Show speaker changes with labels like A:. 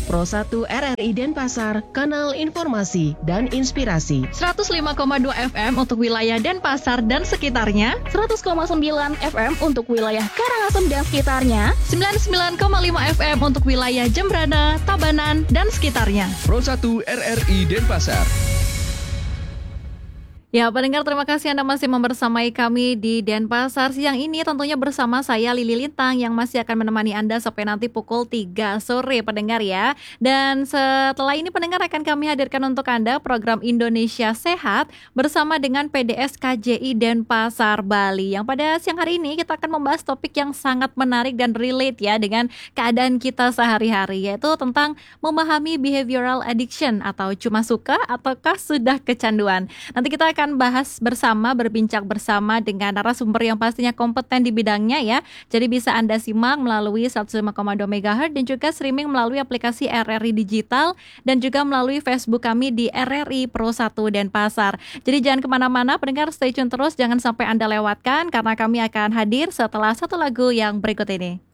A: Pro 1 RRI Denpasar, kanal informasi dan inspirasi.
B: 105,2 FM untuk wilayah Denpasar dan sekitarnya,
C: 100,9 FM untuk wilayah Karangasem dan sekitarnya,
B: 99,5 FM untuk wilayah Jembrana, Tabanan, dan sekitarnya.
D: Pro 1 RRI Denpasar.
B: Ya, pendengar, terima kasih Anda masih membersamai kami di Denpasar siang ini, tentunya bersama saya Lili Lintang yang masih akan menemani Anda sampai nanti pukul 3 sore pendengar ya. Dan setelah ini pendengar akan kami hadirkan untuk Anda program Indonesia Sehat bersama dengan PDS KJI Denpasar Bali. Yang pada siang hari ini kita akan membahas topik yang sangat menarik dan relate ya dengan keadaan kita sehari-hari, yaitu tentang memahami behavioral addiction atau cuma suka ataukah sudah kecanduan. Nanti kita akan bahas bersama, berbincang bersama dengan narasumber yang pastinya kompeten di bidangnya ya. Jadi bisa Anda simak melalui 105,2 MHz dan juga streaming melalui aplikasi RRI Digital dan juga melalui Facebook kami di RRI Pro 1 Denpasar. Jadi jangan kemana-mana pendengar, stay tune terus, jangan sampai Anda lewatkan karena kami akan hadir setelah satu lagu yang berikut ini.